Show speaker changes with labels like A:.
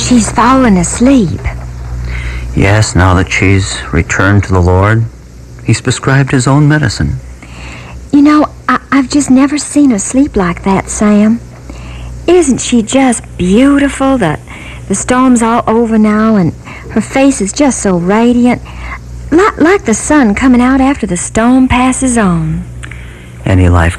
A: She's fallen asleep.
B: Yes, now that she's returned to the Lord, He's prescribed His own medicine.
A: You know, I've just never seen her sleep like that, Sam. Isn't she just beautiful? The storm's all over now, and her face is just so radiant, like the sun coming out after the storm passes on.
B: Any life